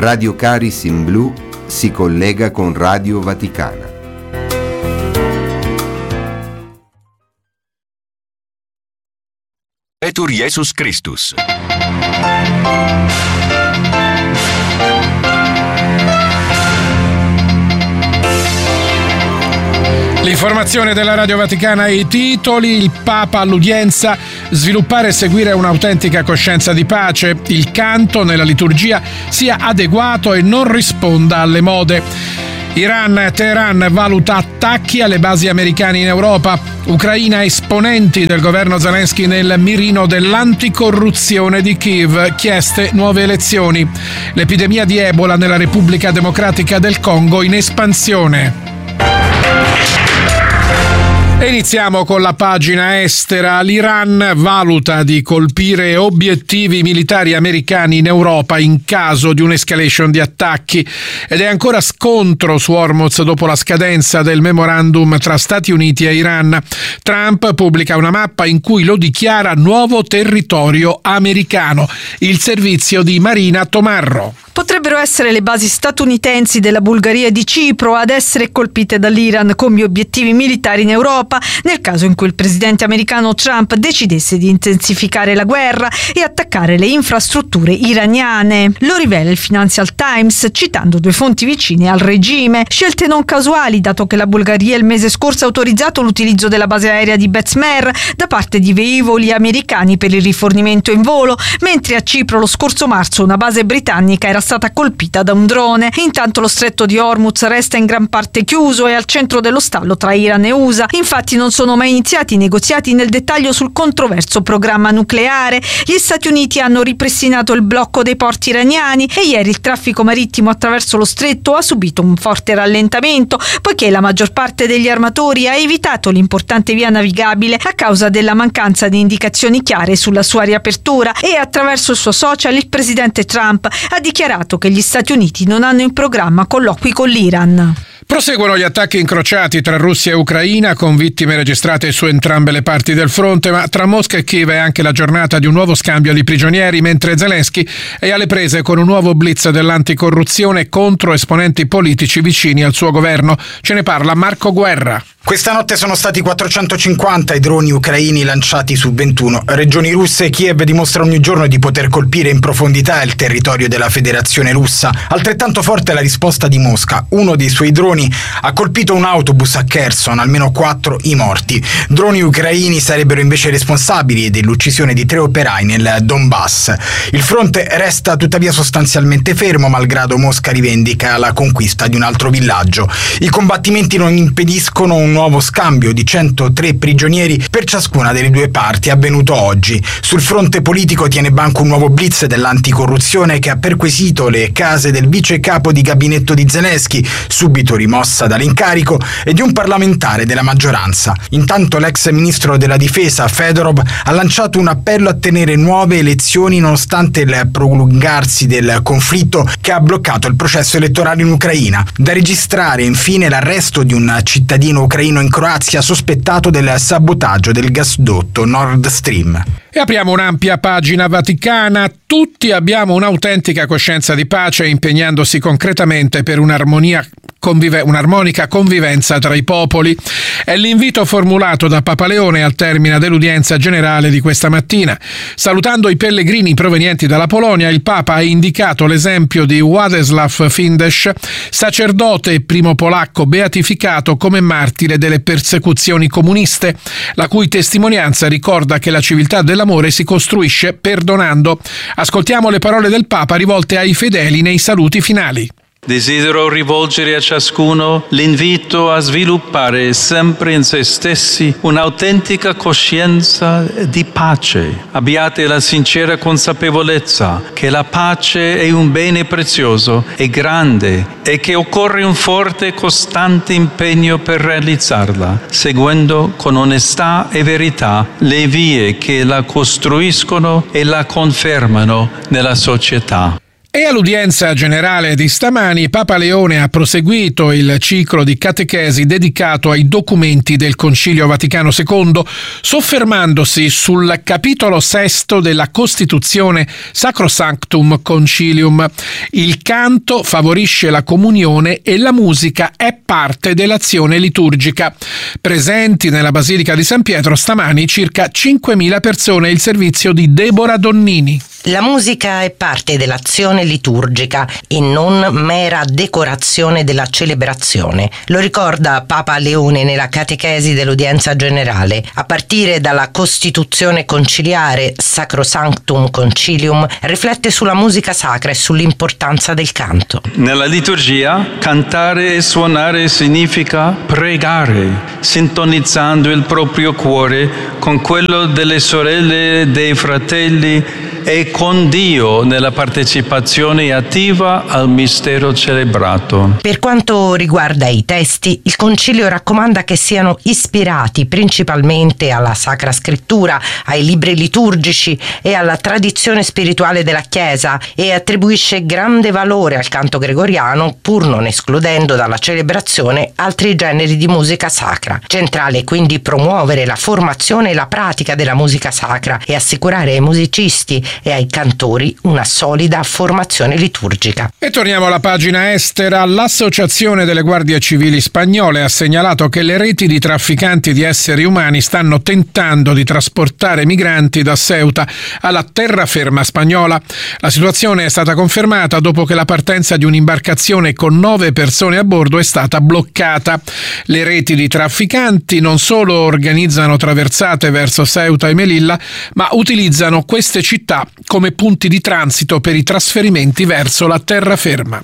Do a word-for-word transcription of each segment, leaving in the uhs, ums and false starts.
Radio Caris in Blu si collega con Radio Vaticana. Petur Jesus Christus. L'informazione della Radio Vaticana e i titoli: il Papa all'udienza, sviluppare e seguire un'autentica coscienza di pace, il canto nella liturgia sia adeguato e non risponda alle mode. Iran, Teheran valuta attacchi alle basi americane in Europa. Ucraina, esponenti del governo Zelensky nel mirino dell'anticorruzione di Kiev, chieste nuove elezioni. L'epidemia di Ebola nella Repubblica Democratica del Congo in espansione. E iniziamo con la pagina estera. L'Iran valuta di colpire obiettivi militari americani in Europa in caso di un'escalation di attacchi ed è ancora scontro su Hormuz dopo la scadenza del memorandum tra Stati Uniti e Iran. Trump pubblica una mappa in cui lo dichiara nuovo territorio americano. Il servizio di Marina Tomarro. Potrebbero essere le basi statunitensi della Bulgaria e di Cipro ad essere colpite dall'Iran come obiettivi militari in Europa nel caso in cui il presidente americano Trump decidesse di intensificare la guerra e attaccare le infrastrutture iraniane. Lo rivela il Financial Times citando due fonti vicine al regime. Scelte non casuali, dato che la Bulgaria il mese scorso ha autorizzato l'utilizzo della base aerea di Besmer da parte di velivoli americani per il rifornimento in volo, mentre a Cipro lo scorso marzo una base britannica era stata colpita da un drone. Intanto lo stretto di Hormuz resta in gran parte chiuso e al centro dello stallo tra Iran e U S A. Infatti non sono mai iniziati i negoziati nel dettaglio sul controverso programma nucleare. Gli Stati Uniti hanno ripristinato il blocco dei porti iraniani e ieri il traffico marittimo attraverso lo stretto ha subito un forte rallentamento, poiché la maggior parte degli armatori ha evitato l'importante via navigabile a causa della mancanza di indicazioni chiare sulla sua riapertura, e attraverso il suo social il presidente Trump ha dichiarato che gli Stati Uniti non hanno in programma colloqui con l'Iran. Proseguono gli attacchi incrociati tra Russia e Ucraina, con vittime registrate su entrambe le parti del fronte, ma tra Mosca e Kiev è anche la giornata di un nuovo scambio di prigionieri, mentre Zelensky è alle prese con un nuovo blitz dell'anticorruzione contro esponenti politici vicini al suo governo. Ce ne parla Marco Guerra. Questa notte sono stati quattrocentocinquanta i droni ucraini lanciati su ventuno regioni russe. Kiev dimostra ogni giorno di poter colpire in profondità il territorio della Federazione Russa. Altrettanto forte è la risposta di Mosca. Uno dei suoi droni ha colpito un autobus a Kherson, almeno quattro i morti. Droni ucraini sarebbero invece responsabili dell'uccisione di tre operai nel Donbass. Il fronte resta tuttavia sostanzialmente fermo, malgrado Mosca rivendica la conquista di un altro villaggio. I combattimenti non impediscono un nuovo scambio di centotré prigionieri per ciascuna delle due parti, avvenuto oggi. Sul fronte politico tiene banco un nuovo blitz dell'anticorruzione che ha perquisito le case del vice capo di gabinetto di Zelensky, subito rimossa dall'incarico, e di un parlamentare della maggioranza. Intanto l'ex ministro della difesa Fedorov ha lanciato un appello a tenere nuove elezioni nonostante il prolungarsi del conflitto che ha bloccato il processo elettorale in Ucraina. Da registrare infine l'arresto di un cittadino ucraino in Croazia sospettato del sabotaggio del gasdotto Nord Stream. E apriamo un'ampia pagina vaticana. Tutti abbiamo un'autentica coscienza di pace, impegnandosi concretamente per un'armonia Convive- un'armonica convivenza tra i popoli. È l'invito formulato da Papa Leone al termine dell'udienza generale di questa mattina. Salutando i pellegrini provenienti dalla Polonia, il Papa ha indicato l'esempio di Władysław Findes, sacerdote e primo polacco beatificato come martire delle persecuzioni comuniste, la cui testimonianza ricorda che la civiltà dell'amore si costruisce perdonando. Ascoltiamo le parole del Papa rivolte ai fedeli nei saluti finali. Desidero rivolgere a ciascuno l'invito a sviluppare sempre in se stessi un'autentica coscienza di pace. Abbiate la sincera consapevolezza che la pace è un bene prezioso e grande e che occorre un forte e costante impegno per realizzarla, seguendo con onestà e verità le vie che la costruiscono e la confermano nella società. E all'udienza generale di stamani Papa Leone ha proseguito il ciclo di catechesi dedicato ai documenti del Concilio Vaticano secondo, soffermandosi sul capitolo sesto della Costituzione Sacrosanctum Concilium. Il canto favorisce la comunione e la musica è parte dell'azione liturgica. Presenti nella Basilica di San Pietro stamani circa cinquemila persone, il servizio di Deborah Donnini. La musica è parte dell'azione liturgica e non mera decorazione della celebrazione. Lo ricorda Papa Leone nella catechesi dell'udienza generale. A partire dalla Costituzione conciliare Sacrosanctum Concilium, riflette sulla musica sacra e sull'importanza del canto. Nella liturgia, cantare e suonare significa pregare, sintonizzando il proprio cuore con quello delle sorelle e dei fratelli e con Dio nella partecipazione attiva al mistero celebrato. Per quanto riguarda i testi, il Concilio raccomanda che siano ispirati principalmente alla Sacra Scrittura, ai libri liturgici e alla tradizione spirituale della Chiesa e attribuisce grande valore al canto gregoriano, pur non escludendo dalla celebrazione altri generi di musica sacra. Centrale è quindi promuovere la formazione e la pratica della musica sacra e assicurare ai musicisti e ai cantori una solida formazione liturgica. E torniamo alla pagina estera. L'Associazione delle Guardie Civili Spagnole ha segnalato che le reti di trafficanti di esseri umani stanno tentando di trasportare migranti da Ceuta alla terraferma spagnola. La situazione è stata confermata dopo che la partenza di un'imbarcazione con nove persone a bordo è stata bloccata. Le reti di trafficanti non solo organizzano traversate verso Ceuta e Melilla, ma utilizzano queste città come punti di transito per i trasferimenti verso la terraferma.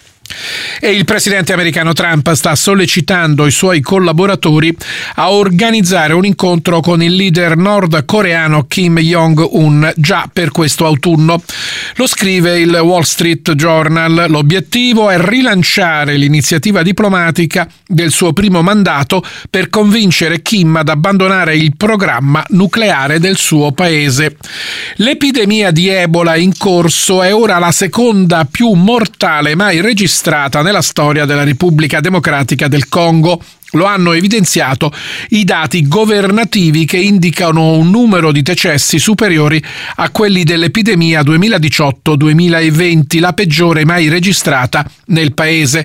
E il presidente americano Trump sta sollecitando i suoi collaboratori a organizzare un incontro con il leader nordcoreano Kim Jong-un già per questo autunno. Lo scrive il Wall Street Journal. L'obiettivo è rilanciare l'iniziativa diplomatica del suo primo mandato per convincere Kim ad abbandonare il programma nucleare del suo paese. L'epidemia di Ebola in corso è ora la seconda più mortale mai registrata nella storia della Repubblica Democratica del Congo. Lo hanno evidenziato i dati governativi che indicano un numero di decessi superiori a quelli dell'epidemia duemiladiciotto duemilaventi, la peggiore mai registrata nel paese.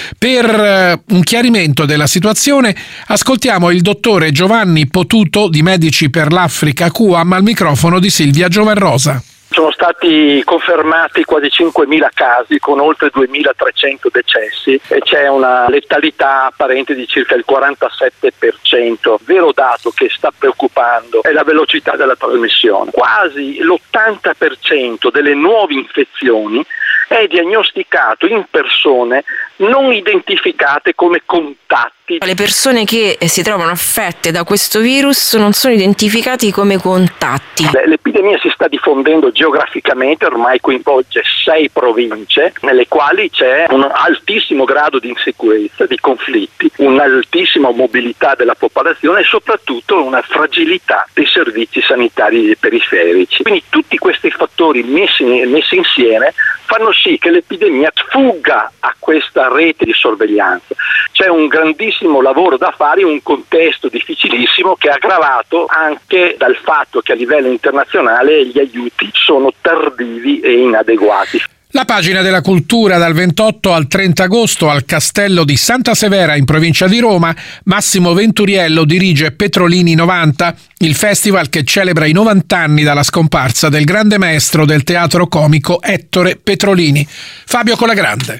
Per un chiarimento della situazione ascoltiamo il dottore Giovanni Potuto di Medici per l'Africa Q A M al microfono di Silvia Giovarrosa. Sono stati confermati quasi cinquemila casi con oltre duemilatrecento decessi e c'è una letalità apparente di circa il quarantasette per cento. Il vero dato che sta preoccupando è la velocità della trasmissione. Quasi l'ottanta per cento delle nuove infezioni è diagnosticato in persone non identificate come contatti. Le persone che si trovano affette da questo virus non sono identificati come contatti. L'epidemia si sta diffondendo geograficamente, ormai coinvolge sei province nelle quali c'è un altissimo grado di insicurezza, di conflitti, un'altissima mobilità della popolazione e soprattutto una fragilità dei servizi sanitari periferici. Quindi tutti questi fattori messi, messi insieme fanno sì che l'epidemia sfugga a questa rete di sorveglianza. C'è un grandissimo lavoro da fare in un contesto difficilissimo che è aggravato anche dal fatto che a livello internazionale gli aiuti sono tardivi e inadeguati. La pagina della cultura dal ventotto al trenta agosto al Castello di Santa Severa in provincia di Roma. Massimo Venturiello dirige Petrolini novanta, il festival che celebra i novanta anni dalla scomparsa del grande maestro del teatro comico Ettore Petrolini. Fabio Colagrande.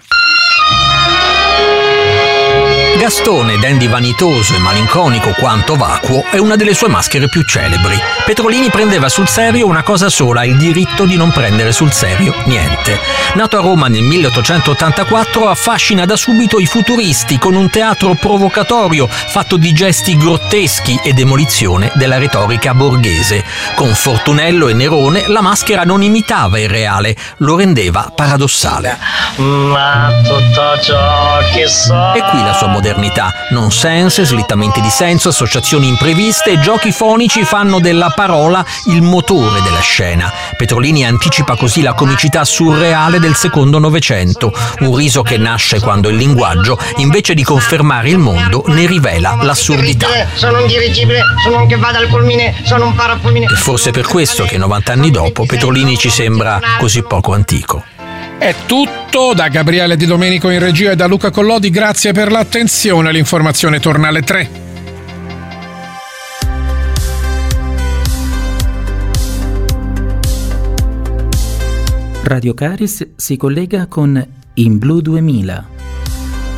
Gastone, dandy vanitoso e malinconico quanto vacuo, è una delle sue maschere più celebri. Petrolini prendeva sul serio una cosa sola, il diritto di non prendere sul serio niente. Nato a Roma nel milleottocentottantaquattro, affascina da subito i futuristi con un teatro provocatorio fatto di gesti grotteschi e demolizione della retorica borghese. Con Fortunello e Nerone la maschera non imitava il reale, lo rendeva paradossale. Ma tutto ciò che so. E qui la sua modernità modernità. Nonsense, slittamenti di senso, associazioni impreviste e giochi fonici fanno della parola il motore della scena. Petrolini anticipa così la comicità surreale del secondo Novecento, un riso che nasce quando il linguaggio, invece di confermare il mondo, ne rivela l'assurdità. Sono un dirigibile, sono un che va dal fulmine, sono un parafulmine. E forse per questo che novanta anni dopo Petrolini ci sembra così poco antico. È tutto da Gabriele Di Domenico in regia e da Luca Collodi. Grazie per l'attenzione. L'informazione torna alle tre. Radio Caris si collega con In Blu duemila.